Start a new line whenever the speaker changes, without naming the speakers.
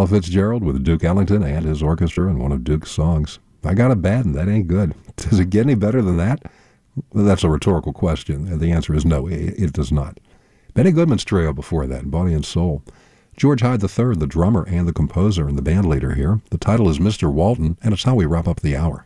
Ella Fitzgerald with Duke Ellington and his orchestra in one of Duke's songs. I Got a Bad, and that ain't good. Does it get any better than that? Well, that's a rhetorical question, and the answer is no, it does not. Benny Goodman's trio before that, Body and Soul. George Hyde III, the drummer and the composer and the band leader here. The title is Mr. Walton, and it's how we wrap up the hour.